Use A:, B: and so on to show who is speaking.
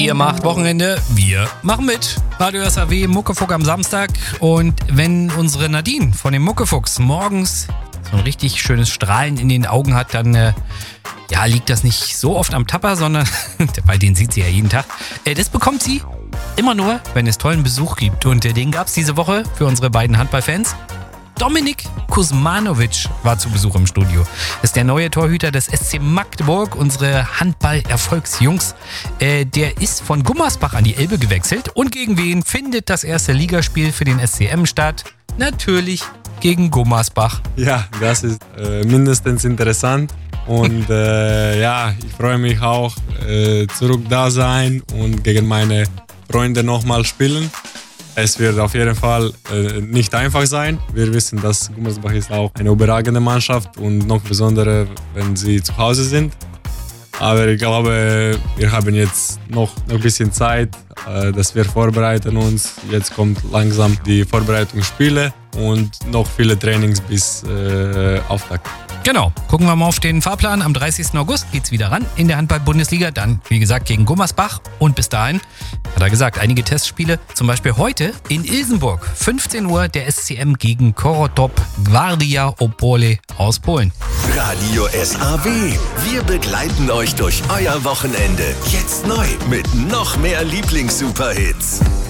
A: Ihr macht Wochenende, wir machen mit. Radio SAW, Muckefuck am Samstag. Und wenn unsere Nadine von dem Muckefuchs morgens so ein richtig schönes Strahlen in den Augen hat, dann liegt das nicht so oft am Tapper, sondern bei denen sieht sie ja jeden Tag. Das bekommt sie immer nur, wenn es tollen Besuch gibt. Und den gab es diese Woche für unsere beiden Handballfans. Dominik Kuzmanovic war zu Besuch im Studio. Das ist der neue Torhüter des SC Magdeburg, unsere Handball-Erfolgsjungs. Der ist von Gummersbach an die Elbe gewechselt. Und gegen wen findet das erste Ligaspiel für den SCM statt? Natürlich gegen Gummersbach.
B: Ja, das ist mindestens interessant. Und ich freue mich auch, zurück da sein und gegen meine Freunde nochmal spielen. Es wird auf jeden Fall nicht einfach sein. Wir wissen, dass Gummersbach ist auch eine überragende Mannschaft und noch besonders, wenn sie zu Hause sind. Aber ich glaube, wir haben jetzt noch ein bisschen Zeit, dass wir vorbereiten uns. Jetzt kommt langsam die Vorbereitungsspiele und noch viele Trainings bis Auftakt.
A: Genau, gucken wir mal auf den Fahrplan. Am 30. August geht's wieder ran in der Handball-Bundesliga. Dann, wie gesagt, gegen Gummersbach. Und bis dahin, hat er gesagt, einige Testspiele. Zum Beispiel heute in Ilsenburg. 15 Uhr der SCM gegen Korotop Gwardia Opole aus Polen.
C: Radio SAW. Wir begleiten euch durch euer Wochenende. Jetzt neu mit noch mehr Lieblings-Superhits.